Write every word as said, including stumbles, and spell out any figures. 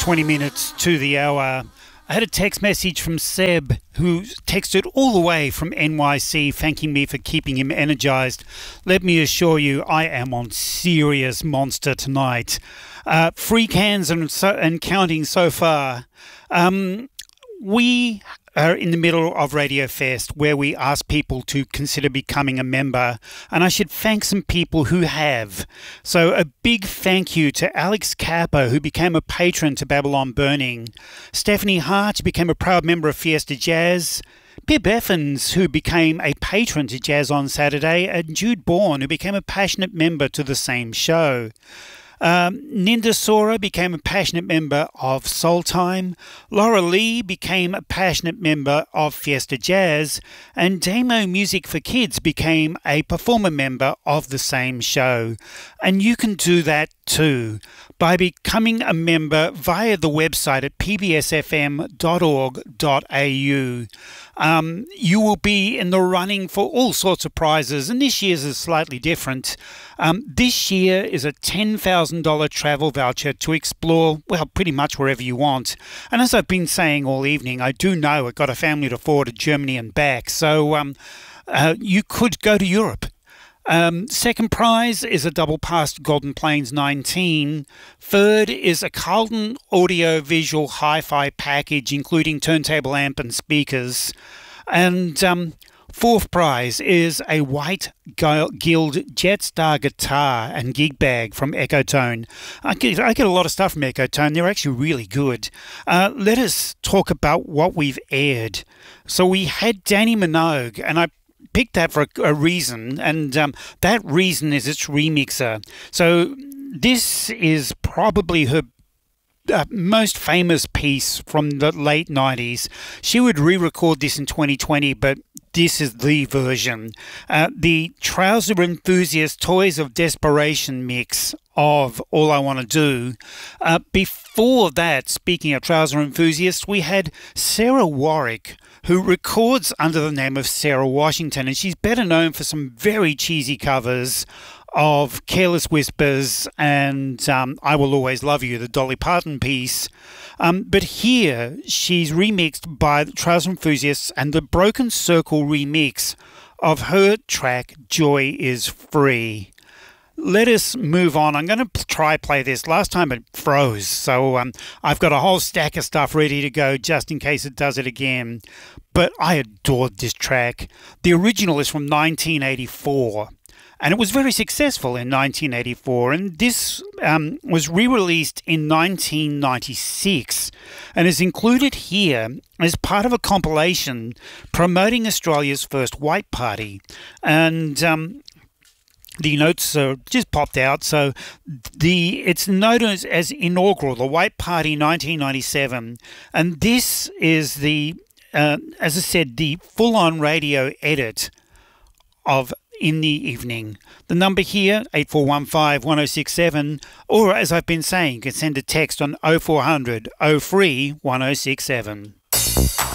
twenty minutes to the hour. I had a text message from Seb, who texted all the way from N Y C thanking me for keeping him energised. Let me assure you, I am on serious monster tonight. Uh, free cans and, so, and counting so far. Um, we are in the middle of Radio Fest, where we ask people to consider becoming a member, and I should thank some people who have. So a big thank you to Alex Kappa, who became a patron to Babylon Burning, Stephanie Hart, who became a proud member of Fiesta Jazz, Pip Evans, who became a patron to Jazz on Saturday, and Jude Bourne, who became a passionate member to the same show. Um, Ninda Sora became a passionate member of Soul Time, Laura Lee became a passionate member of Fiesta Jazz, and Damo Music for Kids became a performer member of the same show. And you can do that too by becoming a member via the website at p b s f m dot org dot a u. Um, you will be in the running for all sorts of prizes, and this year's is slightly different. Um, this year is a ten thousand dollars travel voucher to explore, well, pretty much wherever you want. And as I've been saying all evening, I do know I've got a family to forward to Germany and back, so um, uh, you could go to Europe. Um, second prize is a double pass to Golden Plains nineteen. Third is a Carlton audio visual hi-fi package, including turntable amp and speakers. And um, fourth prize is a White Guild Jetstar guitar and gig bag from Ecotone. I get, I get a lot of stuff from Ecotone. They're actually really good. Uh, let us talk about what we've aired. So we had Danny Minogue, and I picked that for a, a reason, and um, that reason is its remixer. So this is probably her uh, most famous piece from the late nineties. She would re-record this in twenty twenty, but this is the version. Uh, the Trouser Enthusiast Toys of Desperation mix of All I Want to Do. Uh, before that, speaking of Trouser Enthusiasts, we had Sarah Warwick, who records under the name of Sarah Washington, and she's better known for some very cheesy covers of Careless Whispers and um, I Will Always Love You, the Dolly Parton piece. Um, but here, she's remixed by the Trouser Enthusiasts and the Broken Circle remix of her track Joy Is Free. Let us move on. I'm going to try play this. Last time it froze, so um, I've got a whole stack of stuff ready to go just in case it does it again. But I adored this track. The original is from nineteen eighty-four, and it was very successful in nineteen eighty-four. And this um, was re-released in nineteen ninety-six and is included here as part of a compilation promoting Australia's first white party. And Um, the notes are just popped out. So the it's known as, as inaugural, the White Party nineteen ninety-seven. And this is the, uh, as I said, the full-on radio edit of In the Evening. The number here, eight four one five, one oh six seven, or as I've been saying, you can send a text on oh four hundred, oh three, one oh six seven.